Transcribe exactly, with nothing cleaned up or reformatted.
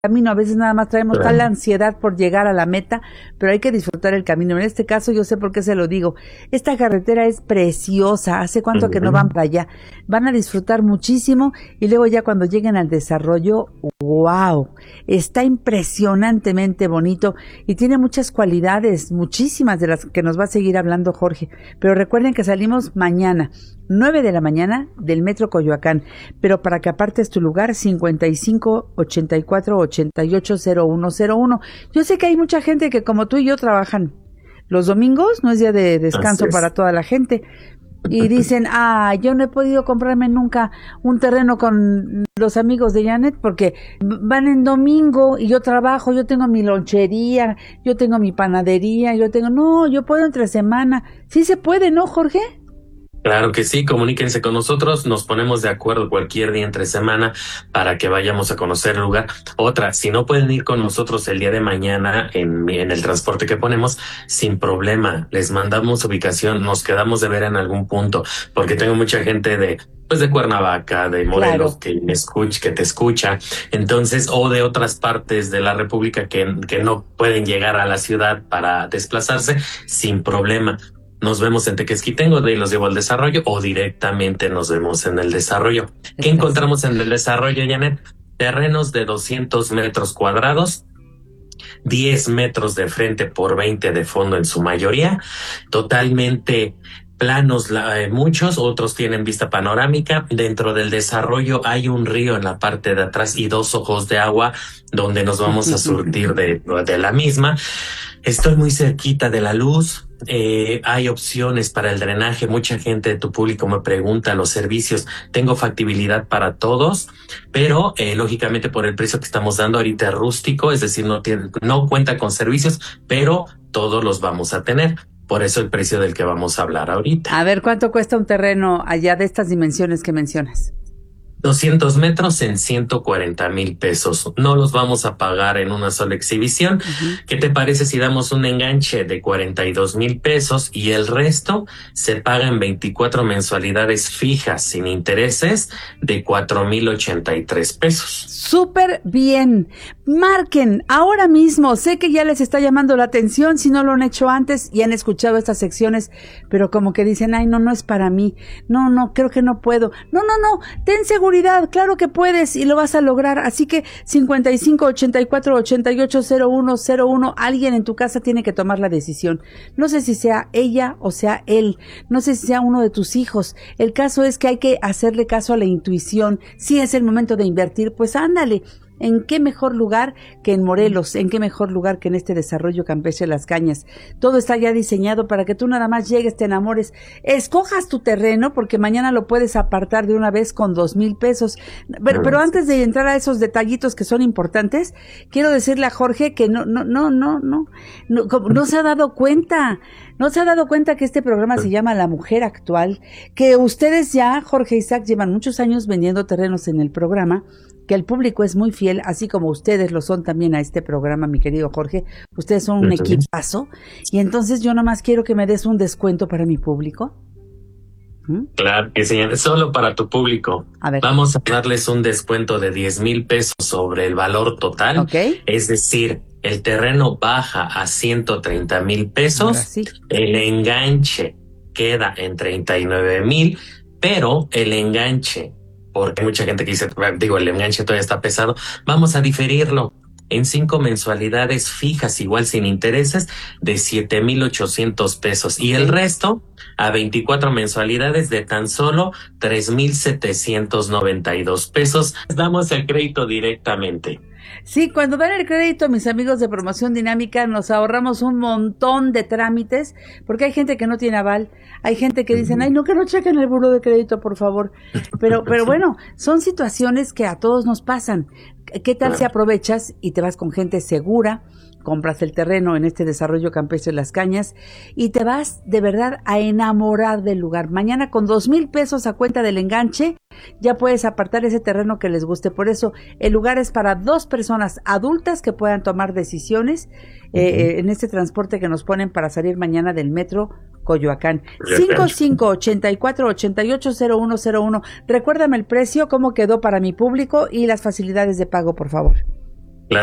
camino, a veces nada más traemos tal ansiedad por llegar a la meta, pero hay que disfrutar el camino. En este caso yo sé por qué se lo digo, esta carretera es preciosa, ¿hace cuánto uh-huh. que no van para allá? Van a disfrutar muchísimo y luego ya cuando lleguen al desarrollo, wow, está impresionantemente bonito y tiene muchas cualidades, muchísimas de las que nos va a seguir hablando Jorge, pero recuerden que salimos mañana, nueve de la mañana del Metro Coyoacán, pero para que apartes tu lugar, cincuenta y cinco, ochenta y cuatro, ochenta y ocho, cero uno cero uno. Yo sé que hay mucha gente que como tú y yo trabajan los domingos, no es día de descanso es. para toda la gente, y dicen, ah, yo no he podido comprarme nunca un terreno con los amigos de Janet porque van en domingo y yo trabajo, yo tengo mi lonchería, yo tengo mi panadería, yo tengo, no, yo puedo entre semana. Sí se puede, ¿no, Jorge? Claro que sí, comuníquense con nosotros, nos ponemos de acuerdo cualquier día entre semana para que vayamos a conocer el lugar. Otra, si no pueden ir con nosotros el día de mañana en, en el transporte que ponemos, sin problema, les mandamos ubicación, nos quedamos de ver en algún punto, porque tengo mucha gente de pues de Cuernavaca, de Morelos, claro. que me escucha, que te escucha, entonces, o de otras partes de la República que, que no pueden llegar a la ciudad para desplazarse, sin problema. Nos vemos en Tequesquitengo, de ahí los llevo al desarrollo o directamente nos vemos en el desarrollo. ¿Qué encontramos en el desarrollo, Janet? Terrenos de doscientos metros cuadrados, diez metros de frente por veinte de fondo en su mayoría, totalmente planos, eh, muchos, otros tienen vista panorámica. Dentro del desarrollo hay un río en la parte de atrás y dos ojos de agua donde nos vamos a surtir de, de la misma. Estoy muy cerquita de la luz. Eh, hay opciones para el drenaje. Mucha gente de tu público me pregunta los servicios. Tengo factibilidad para todos, pero eh, lógicamente por el precio que estamos dando ahorita es rústico, es decir, no tiene, no cuenta con servicios, pero todos los vamos a tener. Por eso el precio del que vamos a hablar ahorita. A ver, ¿cuánto cuesta un terreno allá de estas dimensiones que mencionas? doscientos metros en ciento cuarenta mil pesos. No los vamos a pagar en una sola exhibición. Uh-huh. ¿Qué te parece si damos un enganche de cuarenta y dos mil pesos y el resto se paga en veinticuatro mensualidades fijas sin intereses de cuatro mil ochenta y tres pesos? Súper bien. Marquen ahora mismo. Sé que ya les está llamando la atención si no lo han hecho antes y han escuchado estas secciones, pero como que dicen, ay, no, no es para mí. No, no, creo que no puedo. No, no, no. Ten seguridad. Claro que puedes y lo vas a lograr. Así que cincuenta y cinco, ochenta y cuatro, ochenta y ocho, cero uno cero uno. Alguien en tu casa tiene que tomar la decisión. No sé si sea ella o sea él. No sé si sea uno de tus hijos. El caso es que hay que hacerle caso a la intuición. Si es el momento de invertir, pues ándale. ¿En qué mejor lugar que en Morelos? ¿En qué mejor lugar que en este desarrollo Campeche Las Cañas? Todo está ya diseñado para que tú nada más llegues, te enamores, escojas tu terreno, porque mañana lo puedes apartar de una vez con dos mil pesos. Pero, pero antes de entrar a esos detallitos que son importantes, quiero decirle a Jorge que no, no, no, no, no, no, no se ha dado cuenta, no se ha dado cuenta que este programa se llama La Mujer Actual, que ustedes ya, Jorge Isaac, llevan muchos años vendiendo terrenos en el programa, que el público es muy fiel, así como ustedes lo son también a este programa, mi querido Jorge. Ustedes son un equipazo, y entonces yo nomás quiero que me des un descuento para mi público. ¿Mm? Claro que sí, solo para tu público. A ver. Vamos a darles un descuento de diez mil pesos sobre el valor total. Okay. Es decir, el terreno baja a ciento treinta mil pesos, sí. El enganche queda en treinta y nueve mil, pero el enganche, porque hay mucha gente que dice, digo, el enganche todavía está pesado, vamos a diferirlo en cinco mensualidades fijas, igual sin intereses, de siete mil ochocientos pesos. Y el resto a veinticuatro mensualidades de tan solo tres mil setecientos noventa y dos pesos. Damos el crédito directamente. Sí, cuando dan el crédito, mis amigos de Promoción Dinámica, nos ahorramos un montón de trámites, porque hay gente que no tiene aval, hay gente que dicen, ay, no, que no chequen el buró de crédito, por favor. Pero, pero bueno, son situaciones que a todos nos pasan. ¿Qué tal si aprovechas y te vas con gente segura, compras el terreno en este desarrollo Campeche Las Cañas y te vas de verdad a enamorar del lugar? Mañana con dos mil pesos a cuenta del enganche ya puedes apartar ese terreno que les guste. Por eso el lugar es para dos personas adultas que puedan tomar decisiones eh, uh-huh. en este transporte que nos ponen para salir mañana del Metro Coyoacán. cinco cinco, ochenta y cuatro, ochenta y ocho, cero uno cero uno. Recuérdame el precio, cómo quedó para mi público y las facilidades de pago, por favor.